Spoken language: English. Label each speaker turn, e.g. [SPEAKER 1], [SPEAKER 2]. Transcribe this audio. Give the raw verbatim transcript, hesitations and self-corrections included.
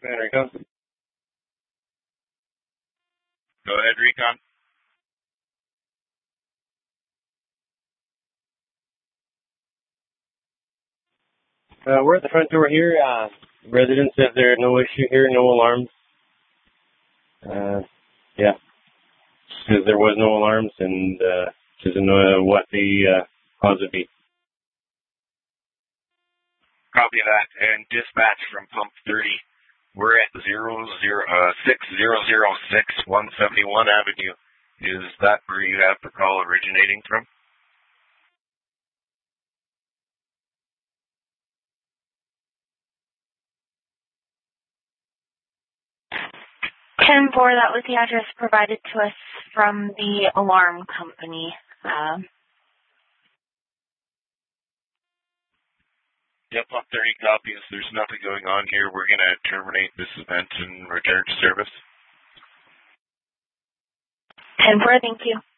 [SPEAKER 1] Recon.
[SPEAKER 2] Go ahead, Recon.
[SPEAKER 1] Uh, we're at the front door here. Uh, resident says there's no issue here, no alarms. Uh, yeah. Says there was no alarms and uh, doesn't know what the uh, cause would be.
[SPEAKER 2] Copy that. And dispatch from pump thirty. We're at zero zero uh six zero zero six one seventy one Avenue. Is that where you have the call originating from?
[SPEAKER 3] ten four, that was the address provided to us from the alarm company. Um,
[SPEAKER 2] Yep, pump thirty copies. There's nothing going on here. We're going to terminate this event and return to service.
[SPEAKER 3] ten four, thank you.